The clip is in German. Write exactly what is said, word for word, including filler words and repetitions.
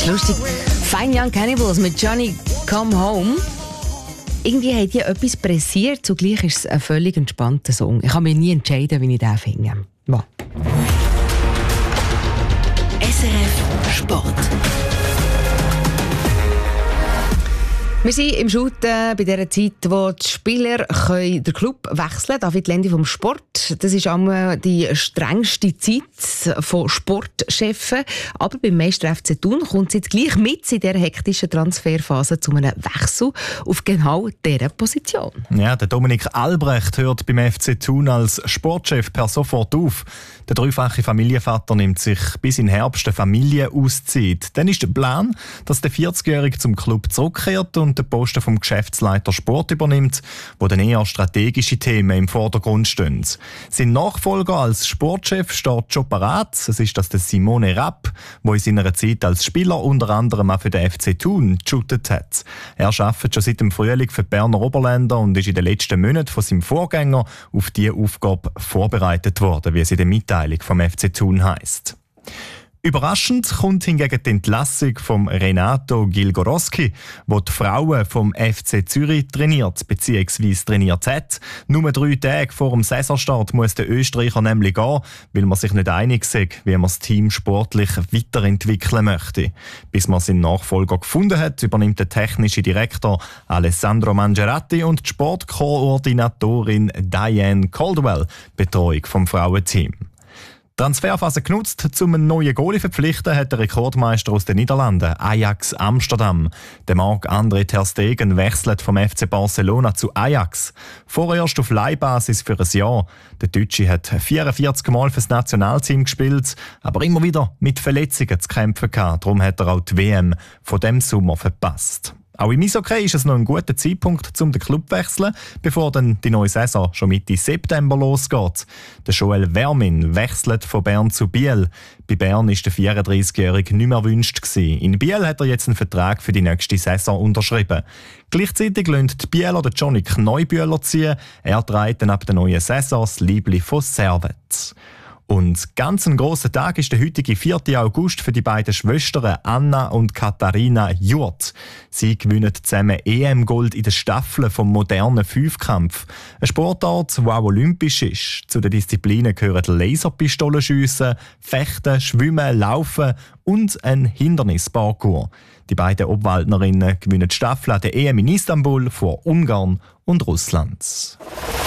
ist lustig. Fine Young Cannibals mit Johnny Come Home. Irgendwie hat hier etwas pressiert, zugleich ist es ein völlig entspannter Song. Ich kann mich nie entscheiden, wie ich den finde. Wow. S R F Sport. Wir sind im Shooten bei der Zeit, wo die Spieler können den Club wechseln können. David Lendi vom Sport. Das ist einmal die strengste Zeit von Sportchefen. Aber beim Meister F C Thun kommt es jetzt gleich mit in dieser hektischen Transferphase zu einem Wechsel auf genau dieser Position. Ja, der Dominik Albrecht hört beim F C Thun als Sportchef per sofort auf. Der dreifache Familienvater nimmt sich bis in Herbst eine Familienauszeit. Dann ist der Plan, dass der vierzigjährige zum Club zurückkehrt und den Posten vom Geschäftsleiter Sport übernimmt, wo dann eher strategische Themen im Vordergrund stehen. Sein Nachfolger als Sportchef steht schon parat. Es ist das der Simone Rapp, der in seiner Zeit als Spieler unter anderem auch für den F C Thun geshootet hat. Er arbeitet schon seit dem Frühling für die Berner Oberländer und ist in den letzten Monaten von seinem Vorgänger auf diese Aufgabe vorbereitet worden, wie es in der Mitteilung vom F C Thun heisst. Überraschend kommt hingegen die Entlassung von Renato Gilgorowski, der die Frauen vom F C Zürich trainiert bzw. trainiert hat. Nur drei Tage vor dem Saisonstart muss der Österreicher nämlich gehen, weil man sich nicht einig ist, wie man das Team sportlich weiterentwickeln möchte. Bis man seinen Nachfolger gefunden hat, übernimmt der technische Direktor Alessandro Mangerati und die Sportkoordinatorin Diane Caldwell die Betreuung vom Frauenteam. Transferphase genutzt, um einen neuen Goalie zu verpflichten, hat der Rekordmeister aus den Niederlanden, Ajax Amsterdam. Der Marc-André ter Stegen wechselt vom F C Barcelona zu Ajax. Vorerst auf Leihbasis für ein Jahr. Der Deutsche hat vierundvierzig Mal für das Nationalteam gespielt, aber immer wieder mit Verletzungen zu kämpfen gehabt. Darum hat er auch die W M von dem Sommer verpasst. Auch im Eishockey ist es noch ein guter Zeitpunkt, um den Club zu wechseln, bevor dann die neue Saison schon Mitte September losgeht. Der Joel Wermin wechselt von Bern zu Biel. Bei Bern war der vierunddreißigjährige nicht mehr erwünscht gewesen. In Biel hat er jetzt einen Vertrag für die nächste Saison unterschrieben. Gleichzeitig lässt die Bieler den Johnny Kneubühler ziehen. Er trägt dann ab der neuen Saison das Liebli von Servet. Und ganz ein grosser Tag ist der heutige vierten August für die beiden Schwestern Anna und Katharina Jurt. Sie gewinnen zusammen E M-Gold in den Staffeln vom modernen Fünfkampf. Ein Sportart, der auch olympisch ist. Zu den Disziplinen gehören Laserpistolenschiessen, Fechten, Schwimmen, Laufen und ein Hindernisparcours. Die beiden Obwaldnerinnen gewinnen die Staffel an der E M in Istanbul vor Ungarn und Russland.